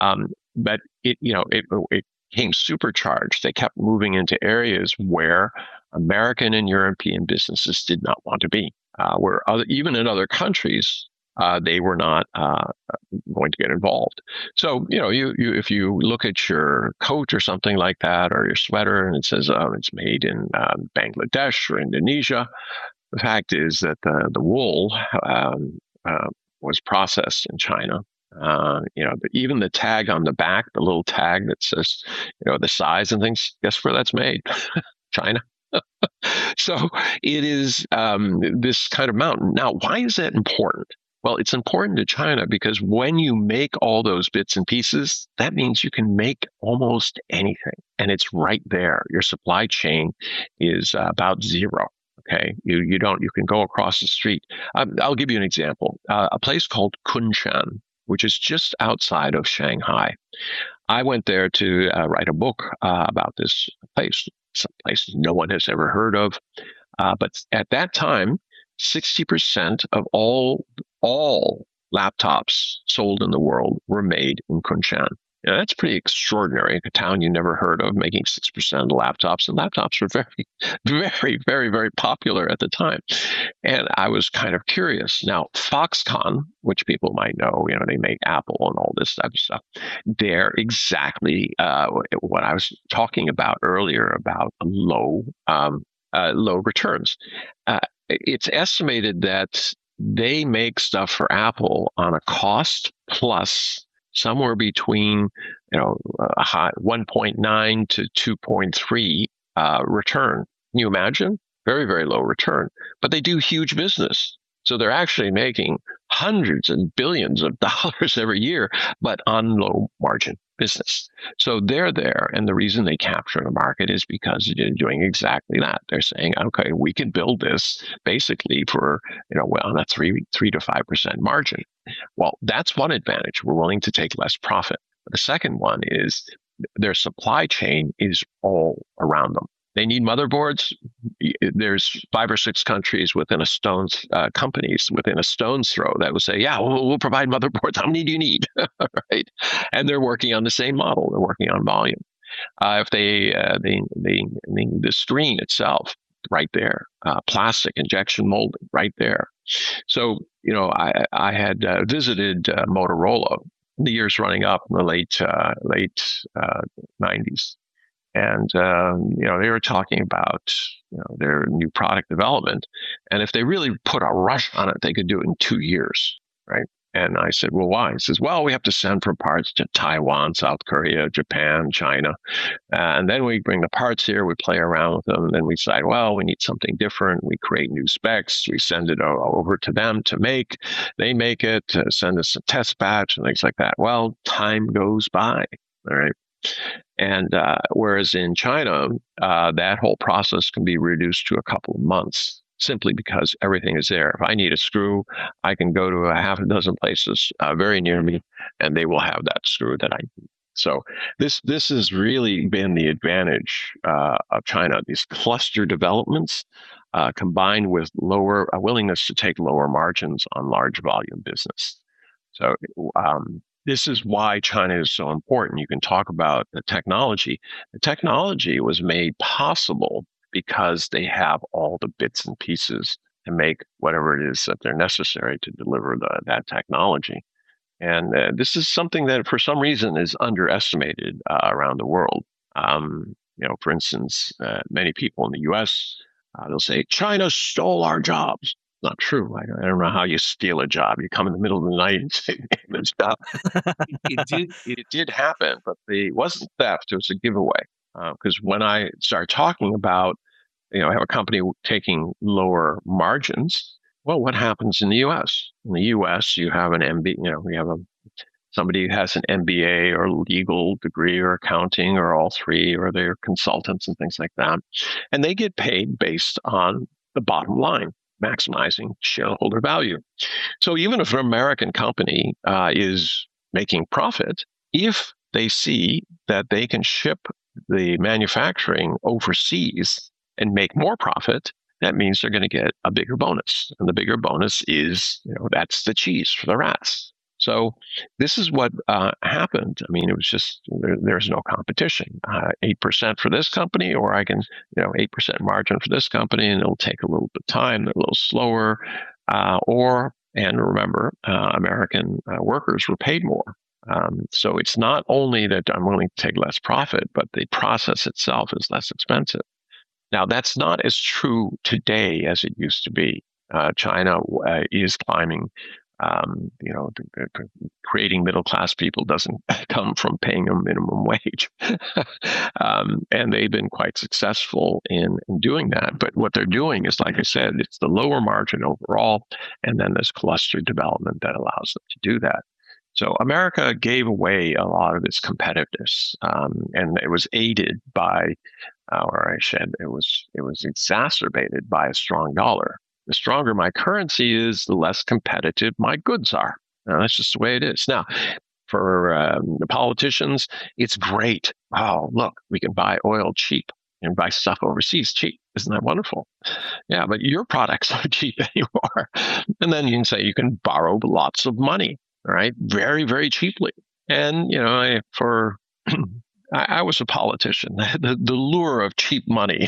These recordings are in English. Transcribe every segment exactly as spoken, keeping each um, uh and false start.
Um, but it, you know, it, it came supercharged. They kept moving into areas where American and European businesses did not want to be, uh, where other, even in other countries, uh, they were not uh, going to get involved. So, you know, you, you if you look at your coat or something like that, or your sweater, and it says uh, it's made in uh, Bangladesh or Indonesia, the fact is that the the wool um, uh, was processed in China. Uh, you know, even the tag on the back, the little tag that says, you know, the size and things. Guess where that's made? China. So it is um, this kind of mountain. Now, why is that important? Well, it's important to China because when you make all those bits and pieces, that means you can make almost anything, and it's right there. Your supply chain is uh, about zero. Okay, you you don't you can go across the street. Um, I'll give you an example. Uh, a place called Kunshan, which is just outside of Shanghai. I went there to uh, write a book uh, about this place, some place no one has ever heard of. Uh, but at that time, sixty percent of all all laptops sold in the world were made in Kunshan. You know, that's pretty extraordinary. A town you never heard of making six percent of the laptops, and laptops were very, very, very, very popular at the time. And I was kind of curious. Now, Foxconn, which people might know, you know, they make Apple and all this type of stuff. They're exactly uh, what I was talking about earlier about low, um, uh, low returns. Uh, it's estimated that they make stuff for Apple on a cost plus somewhere between, you know, a high one point nine to two point three uh, return. Can you imagine? Very, very low return. But they do huge business. So they're actually making hundreds and billions of dollars every year, but on low margin business. So they're there. And the reason they capture the market is because they're doing exactly that. They're saying, okay, we can build this basically for, you know, on a three, three to five percent margin. Well, that's one advantage. We're willing to take less profit. But the second one is their supply chain is all around them. They need motherboards. There's five or six countries within a stone's uh, companies within a stone's throw that would say, "Yeah, we'll, we'll provide motherboards. How many do you need?" Right? And they're working on the same model. They're working on volume. Uh, if they, uh, they, they, they, the screen itself, right there, uh, plastic injection molding, right there. So, you know, I, I had uh, visited uh, Motorola in the years running up in the late uh, late uh, nineties. And, um, you know, they were talking about, you know, their new product development. And if they really put a rush on it, they could do it in two years, right? And I said, well, why? He says, well, we have to send for parts to Taiwan, South Korea, Japan, China. Uh, and then we bring the parts here, we play around with them, and then we decide, well, we need something different. We create new specs. We send it over to them to make. They make it, uh, send us a test batch and things like that. Well, time goes by, all right? And uh, whereas in China, uh, that whole process can be reduced to a couple of months simply because everything is there. If I need a screw, I can go to a half a dozen places uh, very near me, and they will have that screw that I need. So this this has really been the advantage uh, of China. These cluster developments uh, combined with lower a willingness to take lower margins on large volume business. So um, this is why China is so important. You can talk about the technology. The technology was made possible because they have all the bits and pieces to make whatever it is that they're necessary to deliver the, that technology. And uh, this is something that, for some reason, is underestimated uh, around the world. Um, you know, for instance, uh, many people in the U S uh, they'll say China stole our jobs. Not true. I don't, I don't know how you steal a job. You come in the middle of the night and say, "Name this job." It, it did. It did happen, but the, it wasn't theft. It was a giveaway. Because uh, when I start talking about, you know, I have a company taking lower margins. Well, what happens in the U S? In the U S, you have an M B A, you know, we have a somebody who has an M B A or legal degree or accounting or all three, or they're consultants and things like that. And they get paid based on the bottom line, maximizing shareholder value. So even if an American company uh, is making profit, if they see that they can ship the manufacturing overseas and make more profit, that means they're going to get a bigger bonus. And the bigger bonus is, you know, that's the cheese for the rats. So this is what uh, happened. I mean, it was just there, there's no competition. Uh, eight percent for this company, or I can, you know, eight percent margin for this company, and it'll take a little bit of time, they're a little slower. Uh, or, and remember, uh, American uh, workers were paid more. Um, so it's not only that I'm willing to take less profit, but the process itself is less expensive. Now, that's not as true today as it used to be. Uh, China uh, is climbing. Um, you know, creating middle class people doesn't come from paying a minimum wage, um, and they've been quite successful in, in doing that. But what they're doing is, like I said, it's the lower margin overall, and then there's cluster development that allows them to do that. So America gave away a lot of its competitiveness, um, and it was aided by, uh, or I said, it was it was exacerbated by a strong dollar. The stronger my currency is, the less competitive my goods are. Now, that's just the way it is. Now, for um, the politicians, it's great. Oh, look, we can buy oil cheap and buy stuff overseas cheap. Isn't that wonderful? Yeah, but your products aren't cheap anymore. And then you can say you can borrow lots of money, all right, very, very cheaply. And, you know, I, for I, I was a politician. The, the lure of cheap money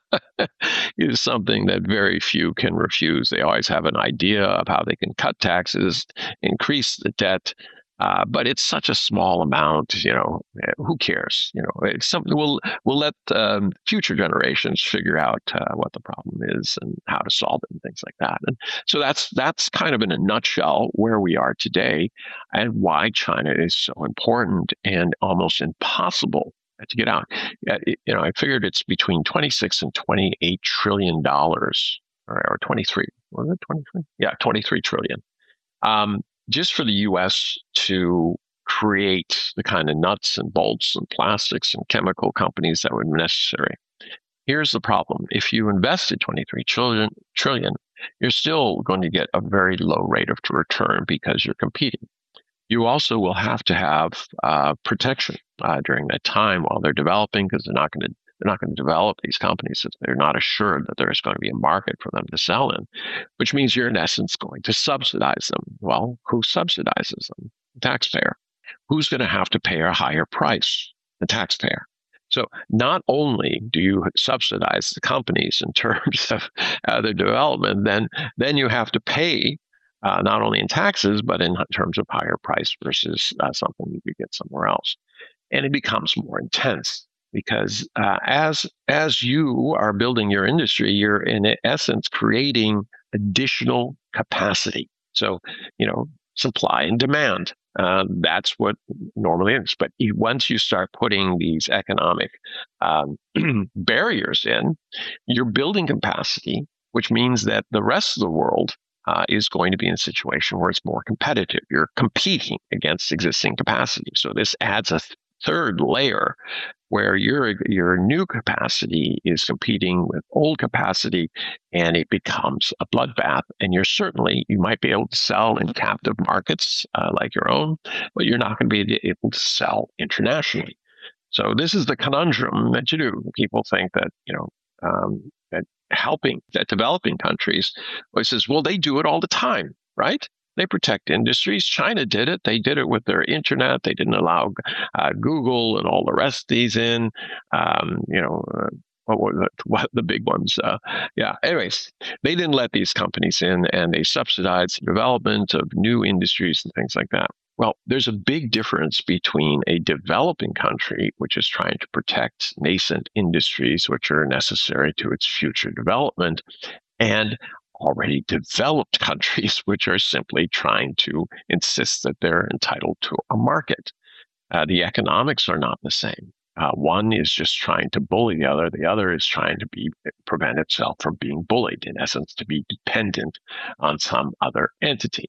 is something that very few can refuse. They always have an idea of how they can cut taxes, increase the debt, uh, but it's such a small amount. You know, who cares? You know, it's something we'll we'll let um, future generations figure out uh, what the problem is and how to solve it and things like that. And so that's that's kind of in a nutshell where we are today and why China is so important and almost impossible to get out. You know, I figured it's between twenty-six and twenty-eight trillion dollars, or, or twenty-three. Was it twenty-three? Yeah, twenty-three trillion. Um, just for the U S to create the kind of nuts and bolts and plastics and chemical companies that would be necessary. Here's the problem: if you invested twenty-three trillion, trillion, you're still going to get a very low rate of return because you're competing. You also will have to have uh, protection uh, during that time while they're developing, because they're not going to they're not going to develop these companies if they're not assured that there's going to be a market for them to sell in, which means you're in essence going to subsidize them. Well, who subsidizes them? The taxpayer. Who's going to have to pay a higher price? The taxpayer. So not only do you subsidize the companies in terms of uh, their development, then then you have to pay. Uh, not only in taxes, but in terms of higher price versus uh, something you could get somewhere else. And it becomes more intense because uh, as as you are building your industry, you're in essence creating additional capacity. So, you know, supply and demand. Uh, that's what normally is. But once you start putting these economic um, barriers in, you're building capacity, which means that the rest of the world Uh, is going to be in a situation where it's more competitive. You're competing against existing capacity. So this adds a th- third layer where your your new capacity is competing with old capacity, and it becomes a bloodbath. And you're certainly, you might be able to sell in captive markets uh, like your own, but you're not going to be able to sell internationally. So this is the conundrum that you do. People think that, you know, um, that helping that developing countries, well, it says, well, they do it all the time, right? They protect industries. China did it. They did it with their internet. They didn't allow uh, Google and all the rest of these in. Um, you know, uh, what were the, what the big ones? Uh, yeah. Anyways, they didn't let these companies in, and they subsidized the development of new industries and things like that. Well, there's a big difference between a developing country, which is trying to protect nascent industries, which are necessary to its future development, and already developed countries, which are simply trying to insist that they're entitled to a market. Uh, the economics are not the same. Uh, one is just trying to bully the other. The other is trying to be prevent itself from being bullied, in essence, to be dependent on some other entity.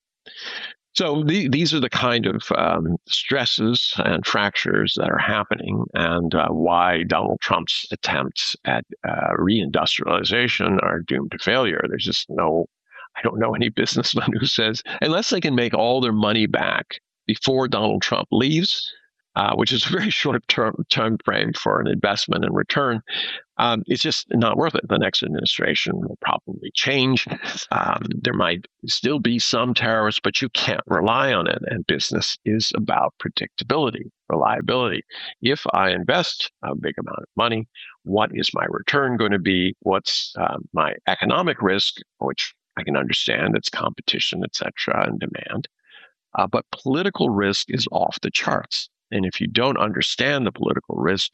So the, these are the kind of um, stresses and fractures that are happening, and uh, why Donald Trump's attempts at uh, reindustrialization are doomed to failure. There's just no, I don't know any businessman who says, unless they can make all their money back before Donald Trump leaves, uh, which is a very short term time frame for an investment and return, um, it's just not worth it. The next administration will probably change. Um, there might still be some tariffs, but you can't rely on it. And business is about predictability, reliability. If I invest a big amount of money, what is my return going to be? What's uh, my economic risk, which I can understand, it's competition, et cetera, and demand. Uh, but political risk is off the charts. And if you don't understand the political risk,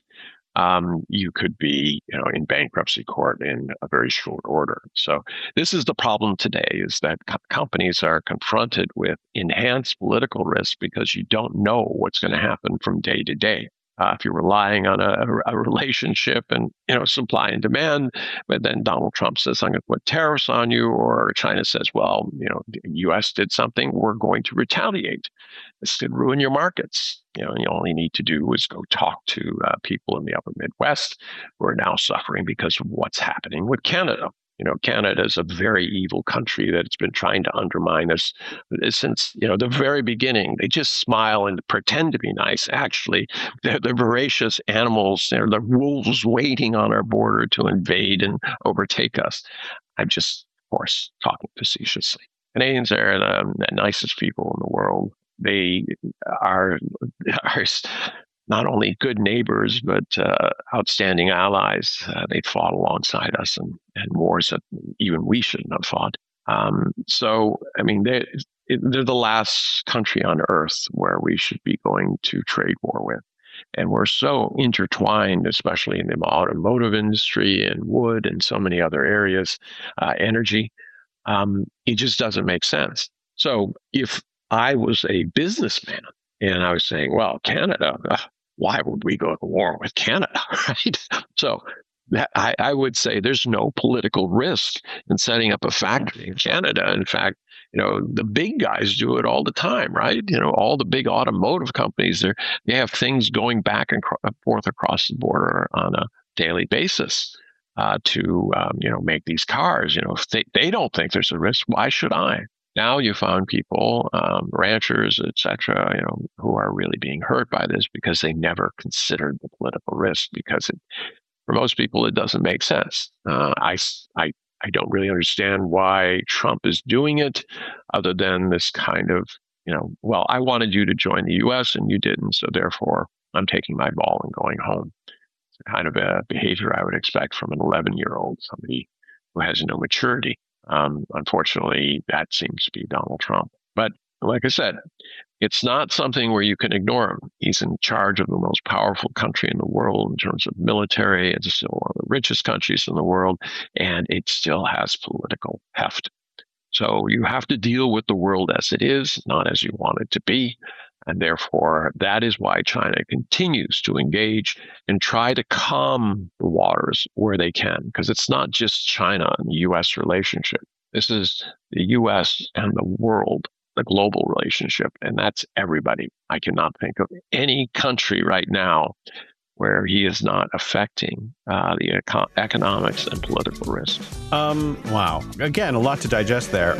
um, you could be, you know, in bankruptcy court in a very short order. So this is the problem today: is that co- companies are confronted with enhanced political risk because you don't know what's going to happen from day to day. Uh, if you're relying on a, a relationship and, you know, supply and demand, but then Donald Trump says, I'm going to put tariffs on you, or China says, well, you know, the U S did something, we're going to retaliate. This could ruin your markets. You know, and all you need to do is go talk to uh, people in the upper Midwest who are now suffering because of what's happening with Canada. You know, Canada is a very evil country that's been trying to undermine us since, you know, the very beginning. They just smile and pretend to be nice. Actually, they're, they're voracious animals. They're the wolves waiting on our border to invade and overtake us. I'm just, of course, talking facetiously. Canadians are the, the nicest people in the world. They are, are not only good neighbors, but uh, outstanding allies. Uh, they fought alongside us in, in wars that even we shouldn't have fought. Um, so, I mean, they, they're the last country on earth where we should be going to trade war with. And we're so intertwined, especially in the automotive industry and wood and so many other areas, uh, energy. Um, it just doesn't make sense. So if I was a businessman and I was saying, well, Canada, uh, why would we go to war with Canada, right? So that, I, I would say there's no political risk in setting up a factory in Canada. In fact, you know, the big guys do it all the time, right? You know, all the big automotive companies, they they have things going back and forth across the border on a daily basis uh, to, um, you know, make these cars. You know, if they, they don't think there's a risk, why should I? Now you find people, um, ranchers, et cetera, you know, who are really being hurt by this because they never considered the political risk. Because it, for most people, it doesn't make sense. Uh, I, I, I don't really understand why Trump is doing it, other than this kind of, you know, well, I wanted you to join the U S and you didn't, so therefore I'm taking my ball and going home. It's the kind of a behavior I would expect from an eleven-year-old, somebody who has no maturity. Um, unfortunately, that seems to be Donald Trump. But like I said, it's not something where you can ignore him. He's in charge of the most powerful country in the world in terms of military. It's still one of the richest countries in the world, and it still has political heft. So you have to deal with the world as it is, not as you want it to be. And therefore, that is why China continues to engage and try to calm the waters where they can, because it's not just China and the U S relationship. This is the U S and the world, the global relationship, and that's everybody. I cannot think of any country right now where he is not affecting uh, the eco- economics and political risk. Um, wow. Again, a lot to digest there.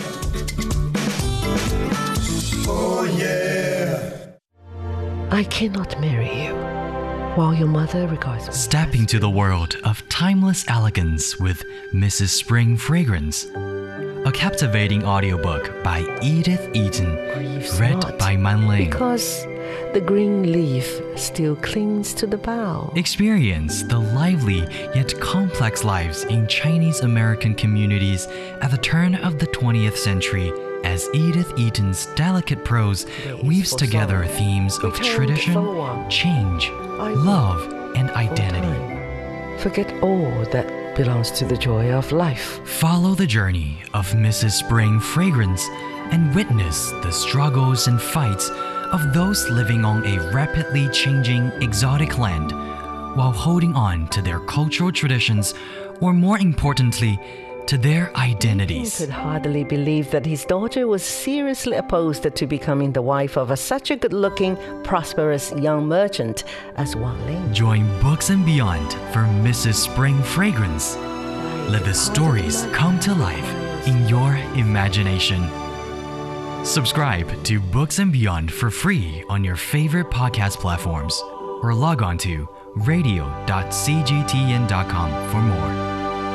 Oh, yeah. I cannot marry you while your mother regards me. Step into the world of timeless elegance with Missus Spring Fragrance, a captivating audiobook by Edith Eaton, Grieves read not, by Man Ling. because the green leaf still clings to the bough. Experience the lively yet complex lives in Chinese American communities at the turn of the twentieth century, as Edith Eaton's delicate prose weaves together themes of tradition, change, love, and identity. Forget all that belongs to the joy of life. Follow the journey of Missus Spring Fragrance and witness the struggles and fights of those living on a rapidly changing exotic land while holding on to their cultural traditions, or more importantly, to their identities. He could hardly believe that his daughter was seriously opposed to becoming the wife of a, such a good-looking, prosperous young merchant as Wang Ling. Join Books and Beyond for Missus Spring Fragrance. Let the stories come to life in your imagination. Subscribe to Books and Beyond for free on your favorite podcast platforms or log on to radio dot c g t n dot com for more.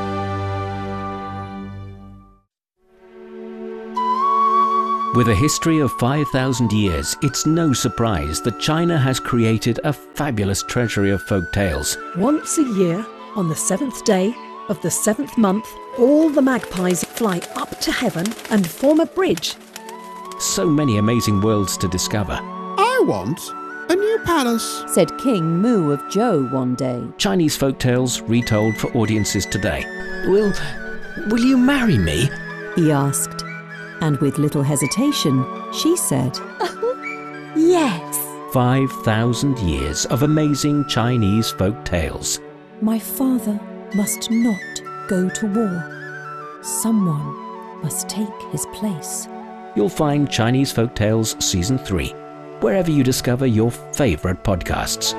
With a history of five thousand years, it's no surprise that China has created a fabulous treasury of folk tales. Once a year, on the seventh day of the seventh month, all the magpies fly up to heaven and form a bridge. So many amazing worlds to discover. I want a new palace, said King Mu of Zhou one day. Chinese folk tales retold for audiences today. Will, will you marry me? He asked. And with little hesitation, she said, yes. five thousand years of amazing Chinese folk tales. My father must not go to war. Someone must take his place. You'll find Chinese Folk Tales Season three, wherever you discover your favorite podcasts.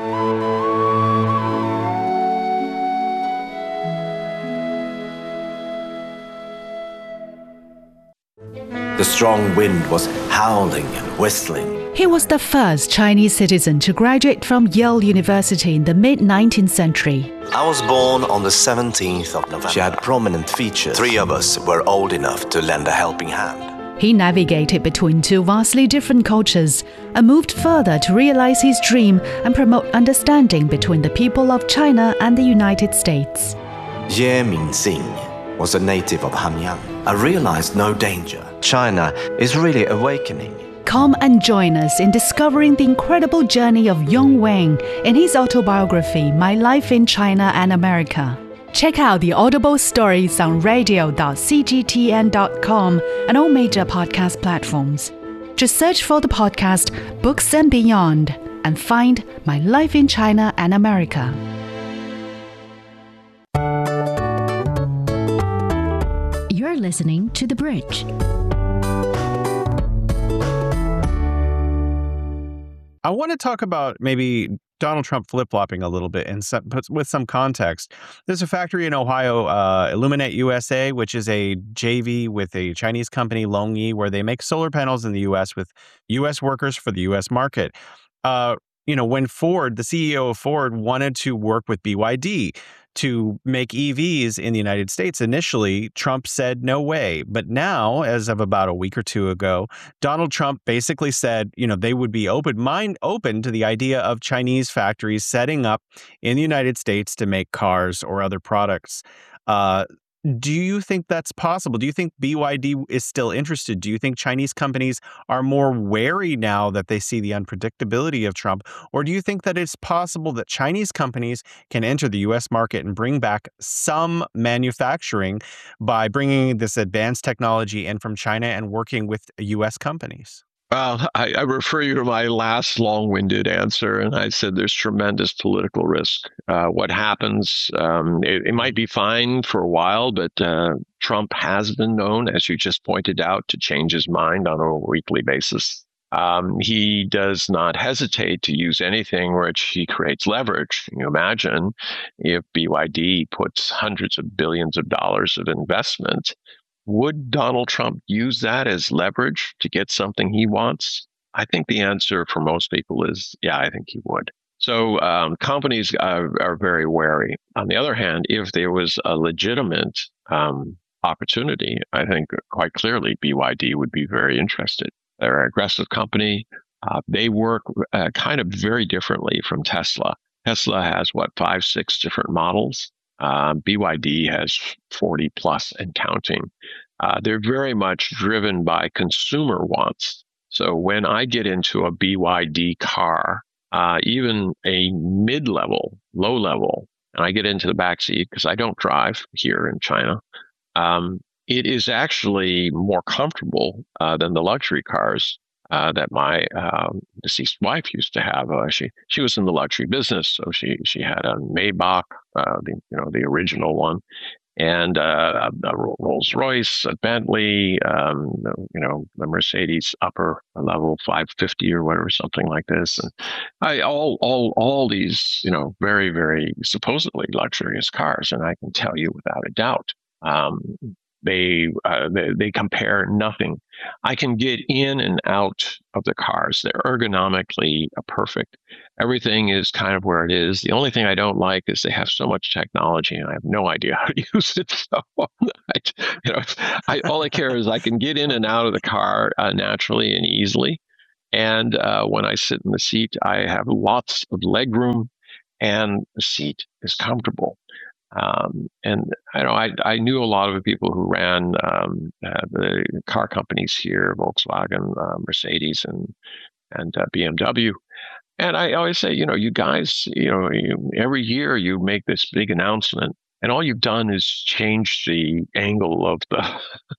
The strong wind was howling and whistling. He was the first Chinese citizen to graduate from Yale University in the mid-nineteenth century. I was born on the seventeenth of November. She had prominent features. Three of us were old enough to lend a helping hand. He navigated between two vastly different cultures and moved further to realize his dream and promote understanding between the people of China and the United States. Ye Mingxing was a native of Hanyang. I realized no danger. China is really awakening. Come and join us in discovering the incredible journey of Yong Wang in his autobiography, My Life in China and America. Check out the Audible stories on radio dot c g t n dot com and all major podcast platforms. Just search for the podcast Books and Beyond and find My Life in China and America. You're listening to The Bridge. I want to talk about maybe Donald Trump flip-flopping a little bit and some, with some context. There's a factory in Ohio, uh, Illuminate U S A, which is a J V with a Chinese company, LONGi, where they make solar panels in the U S with U S workers for the U S market. Uh, you know, when Ford, the C E O of Ford, wanted to work with B Y D to make E Vs in the United States initially, Trump said no way. But now, as of about a week or two ago, Donald Trump basically said, you know, they would be open mind open to the idea of Chinese factories setting up in the United States to make cars or other products. Uh, Do you think that's possible? Do you think B Y D is still interested? Do you think Chinese companies are more wary now that they see the unpredictability of Trump? Or do you think that it's possible that Chinese companies can enter the U S market and bring back some manufacturing by bringing this advanced technology in from China and working with U S companies? Well, I, I refer you to my last long-winded answer, and I said there's tremendous political risk. Uh, what happens, um, it, it might be fine for a while, but uh, Trump has been known, as you just pointed out, to change his mind on a weekly basis. Um, he does not hesitate to use anything which he creates leverage. Can you imagine if B Y D puts hundreds of billions of dollars of investment? Would Donald Trump use that as leverage to get something he wants? I think the answer for most people is, yeah, I think he would. So um, companies are, are very wary. On the other hand, if there was a legitimate um, opportunity, I think quite clearly B Y D would be very interested. They're an aggressive company. Uh, they work uh, kind of very differently from Tesla. Tesla has, what, five, six different models. Um, B Y D has forty plus and counting. Uh, they're very much driven by consumer wants. So when I get into a B Y D car, uh, even a mid-level, low-level, and I get into the backseat because I don't drive here in China, um, it is actually more comfortable uh, than the luxury cars Uh, that my uh, deceased wife used to have. Uh, she she was in the luxury business, so she she had a Maybach, uh, the you know the original one, and uh, a Rolls Royce, a Bentley, um, you know the Mercedes upper level five fifty or whatever, something like this, and I all all all these you know very very supposedly luxurious cars, and I can tell you without a doubt. Um, they, uh, they they compare nothing. I can get in and out of the cars. They're ergonomically perfect. Everything is kind of where it is. The only thing I don't like is they have so much technology, and I have no idea how to use it. So, I, you know, I, all I care is I can get in and out of the car uh, naturally and easily. And uh, when I sit in the seat, I have lots of leg room, and the seat is comfortable. Um, and I know I, I knew a lot of the people who ran um, uh, the car companies here, Volkswagen, uh, Mercedes, and and uh, B M W. And I always say, you know, you guys, you know, you, every year you make this big announcement, and all you've done is change the angle of the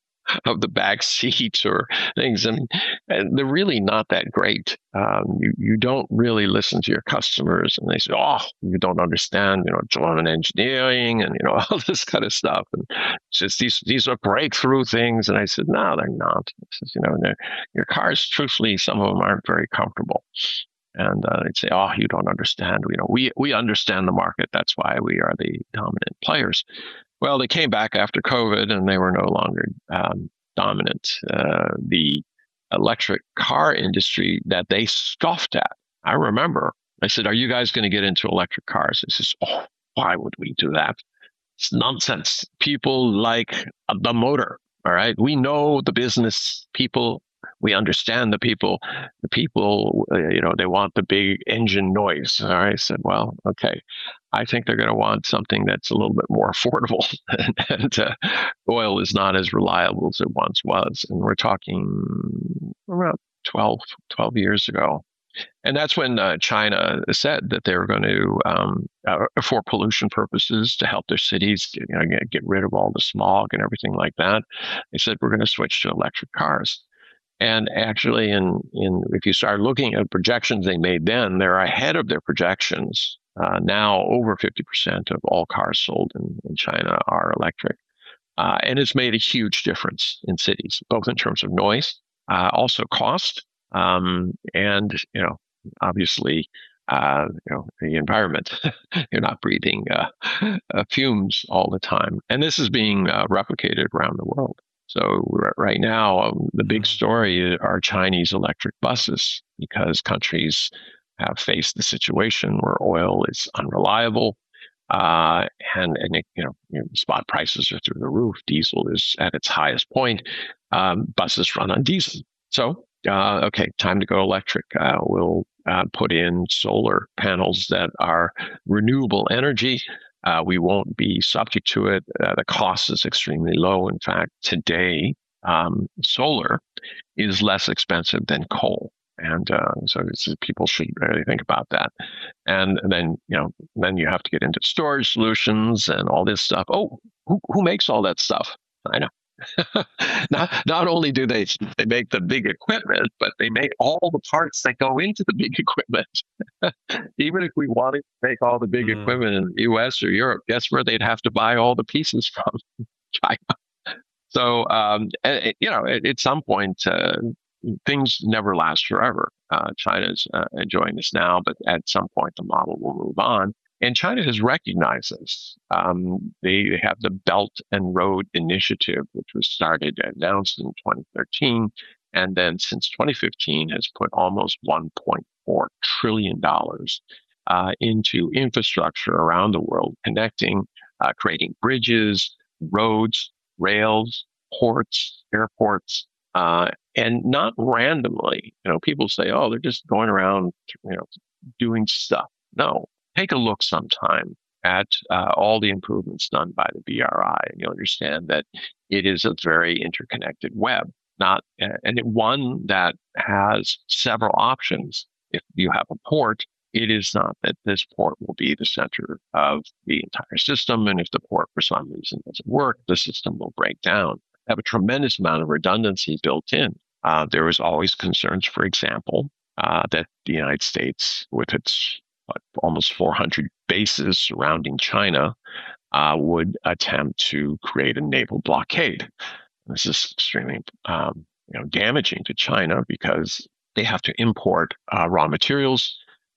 of the back seats or things, and, and they're really not that great. Um, you you don't really listen to your customers, and they say, "Oh, you don't understand, you know, German engineering, and you know all this kind of stuff." And it's just these these are breakthrough things. And I said, "No, they're not." I said, "You know, your cars, truthfully, some of them aren't very comfortable." And uh, they'd say, "Oh, you don't understand. You know, we we understand the market. That's why we are the dominant players." Well, they came back after COVID, and they were no longer um, dominant. Uh, the electric car industry that they scoffed at. I remember. I said, "Are you guys going to get into electric cars?" They says, "Oh, why would we do that? It's nonsense. People like the motor. All right, we know the business people." We understand the people. The people, uh, you know, they want the big engine noise. All right. I said, well, okay. I think they're going to want something that's a little bit more affordable. and and uh, oil is not as reliable as it once was. And we're talking around twelve, twelve years ago. And that's when uh, China said that they were going to, um, uh, for pollution purposes, to help their cities, you know, get, get rid of all the smog and everything like that. They said, we're going to switch to electric cars. And actually, in, in if you start looking at projections they made then, they're ahead of their projections. Uh, now, over fifty percent of all cars sold in, in China are electric. Uh, and it's made a huge difference in cities, both in terms of noise, uh, also cost, um, and, you know, obviously, uh, you know, the environment. You're not breathing uh, uh, fumes all the time. And this is being uh, replicated around the world. So right now, um, the big story are Chinese electric buses, because countries have faced the situation where oil is unreliable, uh, and and it, you, know, you know spot prices are through the roof. Diesel is at its highest point. Um, buses run on diesel. So uh, okay, time to go electric. Uh, we'll uh, put in solar panels that are renewable energy. Uh, we won't be subject to it. Uh, the cost is extremely low. In fact, today, um, solar is less expensive than coal. And uh, so this is, people should really think about that. And, and then, you know, then you have to get into storage solutions and all this stuff. Oh, who, who makes all that stuff? I know. not not only do they they make the big equipment, but they make all the parts that go into the big equipment. Even if we wanted to make all the big mm. equipment in the U S or Europe, guess where they'd have to buy all the pieces from? China. So um, it, you know, at, at some point, uh, things never last forever. Uh, China's uh, enjoying this now, but at some point the model will move on. And China has recognized this. Um, they have the Belt and Road Initiative, which was started, announced in twenty thirteen, and then since twenty fifteen has put almost one point four trillion dollars uh, into infrastructure around the world, connecting, uh, creating bridges, roads, rails, ports, airports, uh, and not randomly. You know, people say, "Oh, they're just going around, you know, doing stuff." No. Take a look sometime at uh, all the improvements done by the B R I, and you'll understand that it is a very interconnected web, not uh, and it, one that has several options. If you have a port, it is not that this port will be the center of the entire system, and if the port for some reason doesn't work, the system will break down. Have a tremendous amount of redundancy built in. Uh, there was always concerns, for example, uh, that the United States, with its almost four hundred bases surrounding China, uh, would attempt to create a naval blockade. This is extremely um, you know, damaging to China, because they have to import uh, raw materials.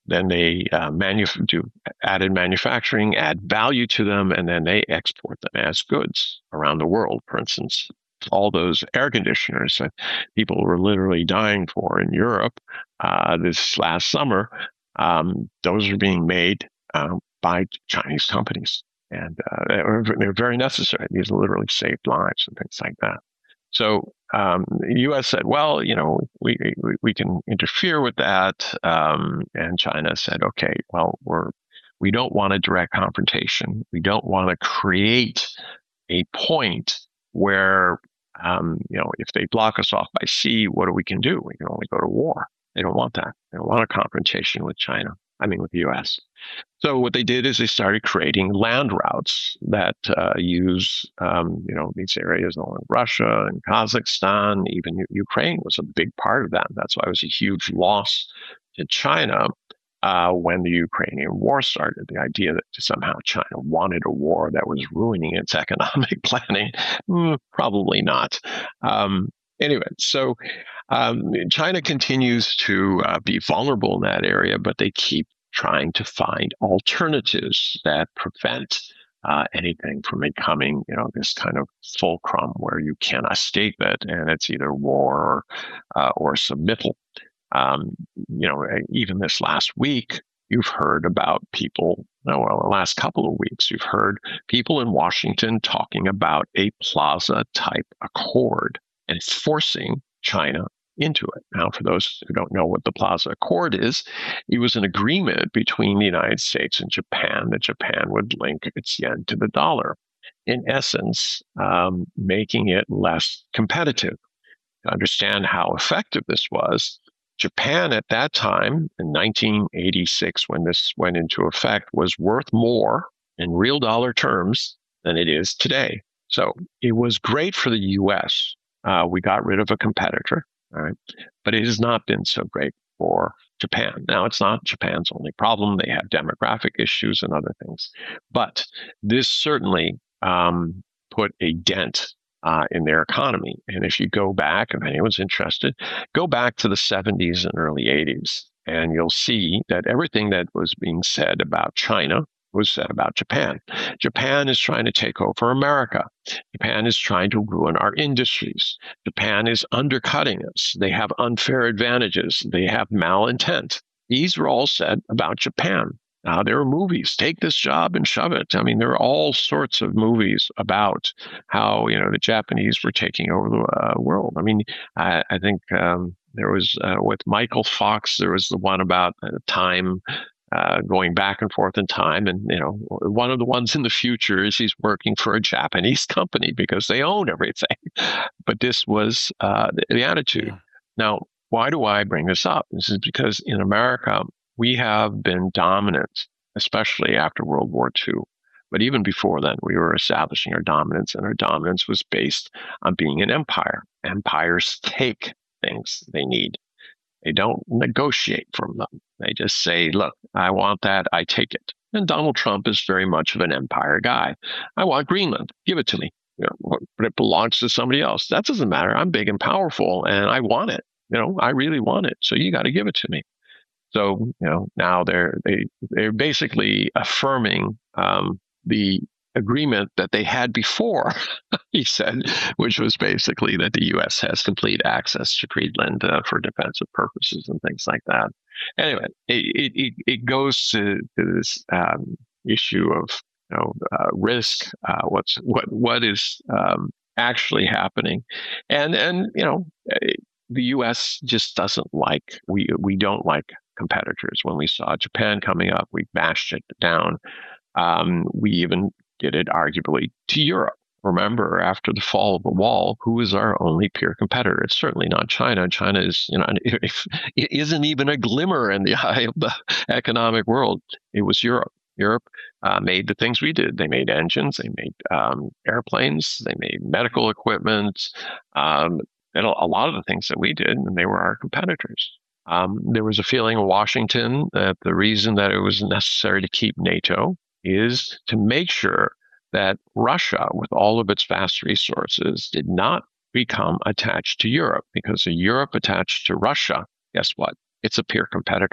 then they uh, manuf- do added manufacturing, add value to them, and then they export them as goods around the world. For instance, all those air conditioners that people were literally dying for in Europe uh, this last summer, um, those are being made um, by Chinese companies. And uh, they're, they're very necessary. These literally saved lives and things like that. So um, the U S said, well, you know, we we, we can interfere with that. Um, and China said, okay, well, we're we don't want a direct confrontation. We don't want to create a point where, um, you know, if they block us off by sea, what do we can do? We can only go to war. They don't want that. They don't want a confrontation with China. I mean, with the U S. So what they did is they started creating land routes that uh, use, um, you know, these areas along Russia and Kazakhstan, even U- Ukraine was a big part of that. That's why it was a huge loss to China uh, when the Ukrainian war started. The idea that somehow China wanted a war that was ruining its economic planning, mm, probably not. Um, anyway, so um, China continues to uh, be vulnerable in that area, but they keep trying to find alternatives that prevent uh, anything from becoming, you know, this kind of fulcrum where you cannot escape it, and it's either war or, uh, or submittal. Um, you know, even this last week, you've heard about people, oh, well, the last couple of weeks, you've heard people in Washington talking about a plaza-type accord and forcing China into it. Now, for those who don't know what the Plaza Accord is, it was an agreement between the United States and Japan that Japan would link its yen to the dollar, in essence, um, making it less competitive. To understand how effective this was, Japan at that time, in nineteen eighty-six, when this went into effect, was worth more in real dollar terms than it is today. So it was great for the U S. Uh, we got rid of a competitor. All right. But it has not been so great for Japan. Now, it's not Japan's only problem. They have demographic issues and other things. But this certainly um, put a dent uh, in their economy. And if you go back, if anyone's interested, go back to the seventies and early eighties, and you'll see that everything that was being said about China was said about Japan. Japan is trying to take over America. Japan is trying to ruin our industries. Japan is undercutting us. They have unfair advantages. They have malintent. These were all said about Japan. Now, there are movies, take this job and shove it. I mean, there are all sorts of movies about how, you know, the Japanese were taking over the uh, world. I mean, I, I think um, there was, uh, with Michael Fox, there was the one about uh, time Uh, going back and forth in time. And, you know, one of the ones in the future is he's working for a Japanese company because they own everything. But this was uh, the, the attitude. Yeah. Now, why do I bring this up? This is because in America, we have been dominant, especially after World War Two. But even before then, we were establishing our dominance, and our dominance was based on being an empire. Empires take things they need. They don't negotiate from them. They just say, look, I want that, I take it. And Donald Trump is very much of an empire guy. I want Greenland, give it to me. You know, but it belongs to somebody else. That doesn't matter. I'm big and powerful, and I want it. You know, I really want it. So you got to give it to me. So, you know, now they're they they're basically affirming um, the agreement that they had before, he said, which was basically that the U S has complete access to Greenland uh, for defensive purposes and things like that. Anyway, it it, it goes to, to this um, issue of, you know, uh, risk. Uh, what's what what is um, actually happening, and and you know, the U S just doesn't like we we don't like competitors. When we saw Japan coming up, we bashed it down. Um, we even did it arguably to Europe. Remember, after the fall of the wall, who is our only peer competitor? It's certainly not China. China is, you know, if, it isn't even a glimmer in the eye of the economic world. It was Europe. Europe uh, made the things we did. They made engines, they made um, airplanes, they made medical equipment, um, and a lot of the things that we did, and they were our competitors. Um, there was a feeling in Washington that the reason that it was necessary to keep NATO is to make sure that Russia, with all of its vast resources, did not become attached to Europe. Because a Europe attached to Russia, guess what? It's a peer competitor.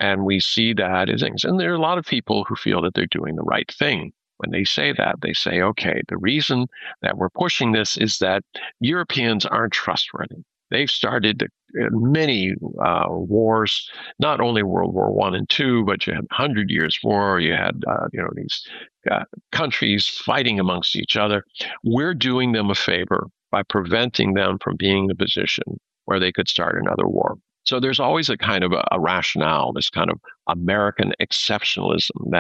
And we see that as things. And there are a lot of people who feel that they're doing the right thing. When they say that, they say, okay, the reason that we're pushing this is that Europeans aren't trustworthy. They've started many uh, wars, not only World War One and Two, but you had Hundred Years' War. You had, uh, you know, these uh, countries fighting amongst each other. We're doing them a favor by preventing them from being in a position where they could start another war. So there's always a kind of a, a rationale, this kind of American exceptionalism that